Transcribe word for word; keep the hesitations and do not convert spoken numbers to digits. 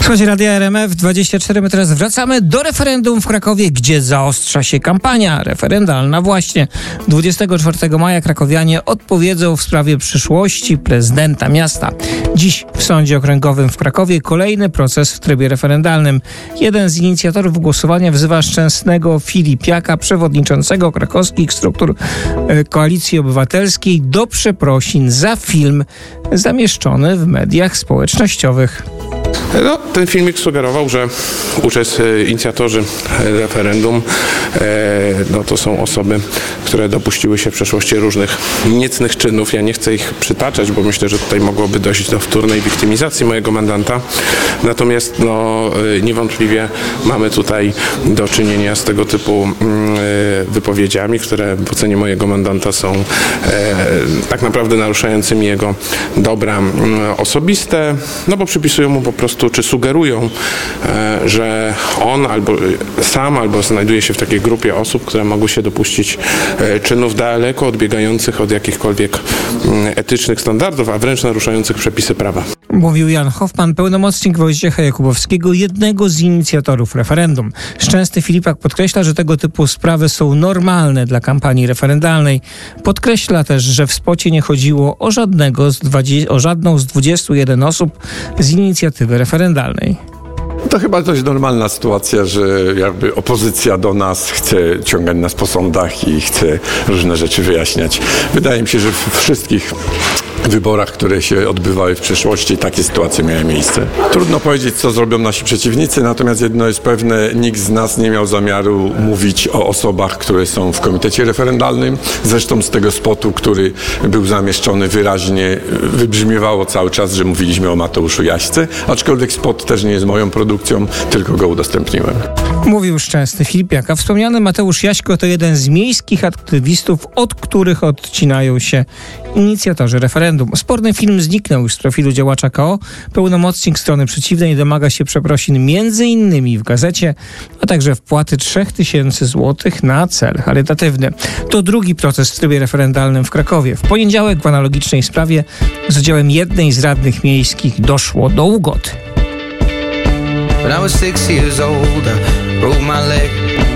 Słuchajcie Radia R M F dwadzieścia cztery. My teraz wracamy do referendum w Krakowie, gdzie zaostrza się kampania referendalna właśnie. dwudziestego czwartego maja krakowianie odpowiedzą w sprawie przyszłości prezydenta miasta. Dziś w Sądzie Okręgowym w Krakowie kolejny proces w trybie referendalnym. Jeden z inicjatorów głosowania wzywa Szczęsnego Filipiaka, przewodniczącego krakowskich struktur Koalicji Obywatelskiej, do przeprosin za film zamieszczony w mediach społecznościowych. No, ten filmik sugerował, że inicjatorzy referendum e, no, to są osoby, które dopuściły się w przeszłości różnych niecnych czynów. Ja nie chcę ich przytaczać, bo myślę, że tutaj mogłoby dojść do wtórnej wiktymizacji mojego mandanta. Natomiast no, niewątpliwie mamy tutaj do czynienia z tego typu e, wypowiedziami, które w ocenie mojego mandanta są e, tak naprawdę naruszającymi jego dobra e, osobiste, no bo przypisują mu po prostu czy sugerują, że on albo sam, albo znajduje się w takiej grupie osób, które mogły się dopuścić czynów daleko odbiegających od jakichkolwiek etycznych standardów, a wręcz naruszających przepisy prawa. Mówił Jan Hoffman, pełnomocnik Wojciecha Jakubowskiego, jednego z inicjatorów referendum. Szczęsny Filipiak podkreśla, że tego typu sprawy są normalne dla kampanii referendalnej. Podkreśla też, że w spocie nie chodziło o żadnego z dwudziestu, o żadną z dwudziestu jeden osób z inicjatywy referendalnej. To chyba dość normalna sytuacja, że jakby opozycja do nas chce ciągać nas po sądach i chce różne rzeczy wyjaśniać. Wydaje mi się, że w wszystkich wyborach, które się odbywały w przeszłości, takie sytuacje miały miejsce. Trudno powiedzieć, co zrobią nasi przeciwnicy, natomiast jedno jest pewne, nikt z nas nie miał zamiaru mówić o osobach, które są w komitecie referendalnym. Zresztą z tego spotu, który był zamieszczony, wyraźnie wybrzmiewało cały czas, że mówiliśmy o Mateuszu Jaśce, aczkolwiek spot też nie jest moją produkcją, tylko go udostępniłem. Mówił Szczęsny Filipiak, a wspomniany Mateusz Jaśko to jeden z miejskich aktywistów, od których odcinają się inicjatorzy referendum. Sporny film zniknął już z profilu działacza K O. Pełnomocnik strony przeciwnej domaga się przeprosin między innymi w gazecie, a także wpłaty trzech tysięcy złotych na cel charytatywny. To drugi proces w trybie referendalnym w Krakowie. W poniedziałek w analogicznej sprawie z udziałem jednej z radnych miejskich doszło do ugody. When I was six years old, I broke my leg.